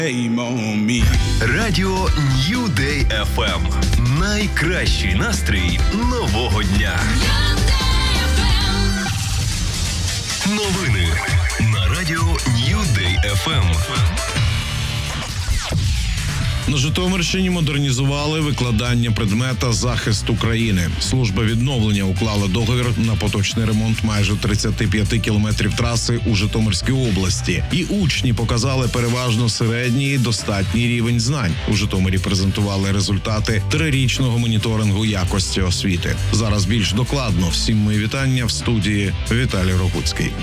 Радіо New Day FM. Найкращий настрій нового дня. Новини на Радіо New Day FM. На Житомирщині модернізували викладання предмета «Захист України». Служба відновлення уклала договір на поточний ремонт майже 35 кілометрів траси у Житомирській області. І учні показали переважно середній і достатній рівень знань. У Житомирі презентували результати трирічного моніторингу якості освіти. Зараз більш докладно. Всім мої вітання в студії Віталій Рогуцький.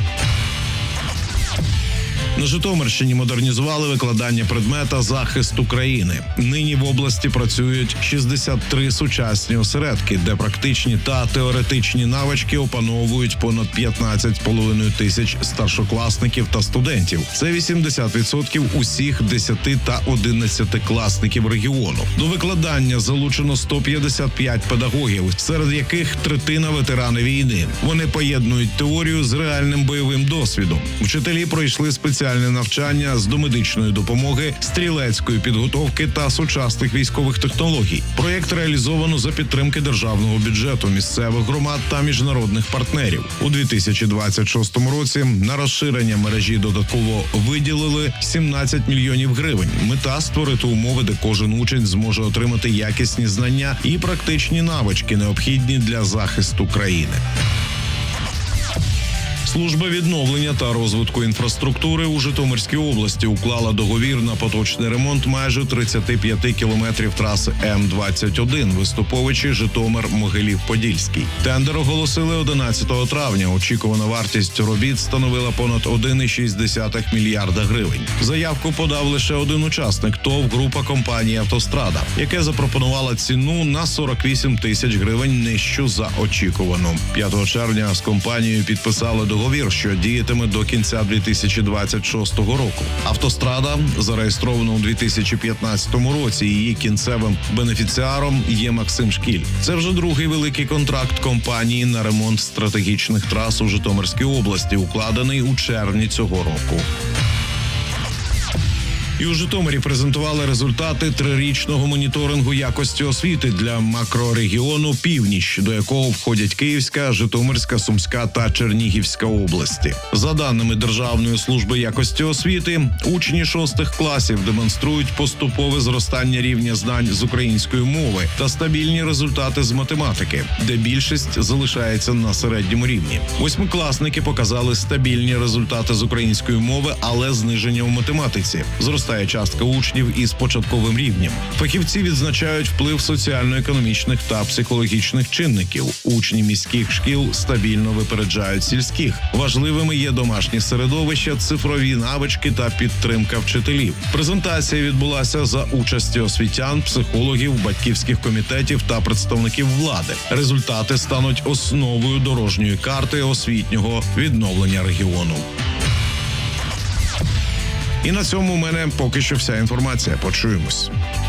На Житомирщині модернізували викладання предмета «Захист України». Нині в області працюють 63 сучасні осередки, де практичні та теоретичні навички опановують понад 15,5 тисяч старшокласників та студентів. Це 80% усіх 10 та 11-класників регіону. До викладання залучено 155 педагогів, серед яких третина ветерани війни. Вони поєднують теорію з реальним бойовим досвідом. Вчителі пройшли спеціальне навчання з домедичної допомоги, стрілецької підготовки та сучасних військових технологій. Проєкт реалізовано за підтримки державного бюджету, місцевих громад та міжнародних партнерів. У 2026 році на розширення мережі додатково виділили 17 мільйонів гривень. Мета – створити умови, де кожен учень зможе отримати якісні знання і практичні навички, необхідні для захисту країни. Служба відновлення та розвитку інфраструктури у Житомирській області уклала договір на поточний ремонт майже 35 кілометрів траси М-21 Виступовичі, Житомир, Могилів-Подільський. Тендер оголосили 11 травня. Очікувана вартість робіт становила понад 1,6 мільярда гривень. Заявку подав лише один учасник – ТОВ група компанії «Автострада», яке запропонувала ціну на 48 тисяч гривень нижчу за очікувану. 5 червня з компанією підписали договір, що діятиме до кінця 2026 року. «Автострада» зареєстрована у 2015 році. Її кінцевим бенефіціаром є Максим Шкіль. Це вже другий великий контракт компанії на ремонт стратегічних трас у Житомирській області, укладений у червні цього року. І у Житомирі презентували результати трирічного моніторингу якості освіти для макрорегіону «Північ», до якого входять Київська, Житомирська, Сумська та Чернігівська області. За даними Державної служби якості освіти, учні 6 класів демонструють поступове зростання рівня знань з української мови та стабільні результати з математики, де більшість залишається на середньому рівні. 8-класники показали стабільні результати з української мови, але зниження у математиці. Зростає частка учнів із початковим рівнем. Фахівці відзначають вплив соціально-економічних та психологічних чинників. Учні міських шкіл стабільно випереджають сільських. Важливими є домашнє середовище, цифрові навички та підтримка вчителів. Презентація відбулася за участі освітян, психологів, батьківських комітетів та представників влади. Результати стануть основою дорожньої карти освітнього відновлення регіону. І на цьому у мене поки що вся інформація. Почуємось.